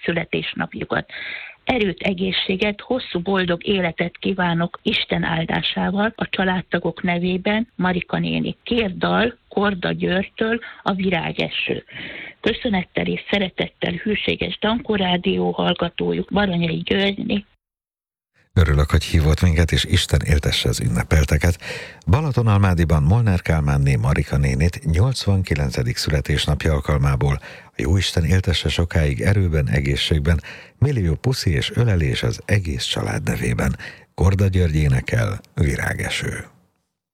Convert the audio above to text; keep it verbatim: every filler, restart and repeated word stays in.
születésnapjukat. Erőt, egészséget, hosszú boldog életet kívánok Isten áldásával a családtagok nevében, Marika néni. Két dal Korda Györgytől, a Virágeső. Köszönettel és szeretettel hűséges Dankó Rádió hallgatójuk, Baranyai Györgyné. Örülök, hogy hívott minket, és Isten éltesse az ünnepelteket. Balatonalmádiban Molnár Kálmánné Marika nénit nyolcvankilencedik születésnapja alkalmából a Jóisten éltesse sokáig erőben, egészségben, millió puszi és ölelés az egész család nevében. Korda György énekel, Virágeső.